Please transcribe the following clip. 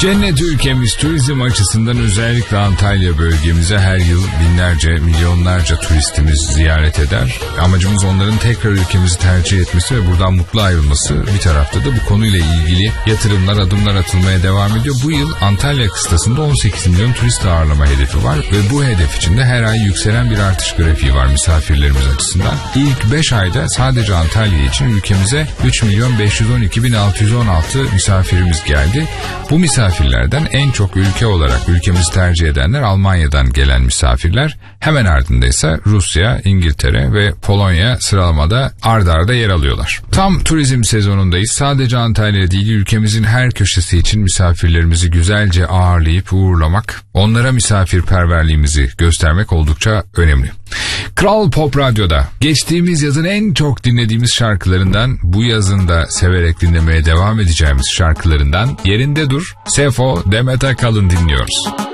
Cennet ülkemiz turizm açısından özellikle Antalya bölgemize her yıl binlerce, milyonlarca turistimiz ziyaret eder. Amacımız onların tekrar ülkemizi tercih etmesi ve buradan mutlu ayrılması. Bir tarafta da bu konuyla ilgili yatırımlar, adımlar atılmaya devam ediyor. Bu yıl Antalya kıstasında 18 milyon turist ağırlama hedefi var ve bu hedef içinde her ay yükselen bir artış grafiği var misafirlerimiz açısından. İlk 5 ayda sadece Antalya için ülkemize 3.512.616 misafirimiz geldi. Bu misafirlerden en çok ülke olarak ülkemizi tercih edenler Almanya'dan gelen misafirler. Hemen ardında ise Rusya, İngiltere ve Polonya sıralamada ard arda yer alıyorlar. Tam turizm sezonundayız. Sadece Antalya değil, ülkemizin her köşesi için misafirlerimizi güzelce ağırlayıp uğurlamak, onlara misafirperverliğimizi göstermek oldukça önemli. Kral Pop Radyo'da geçtiğimiz yazın en çok dinlediğimiz şarkılarından, bu yazın da severek dinlemeye devam edeceğimiz şarkılarından Yerinde Dur, Sefo, Demet Akalın dinliyoruz.